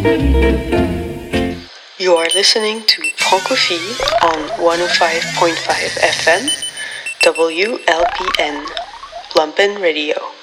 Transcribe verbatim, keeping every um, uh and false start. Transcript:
You are listening to Francophonie on one oh five point five F M, W L P N, Lumpen Radio.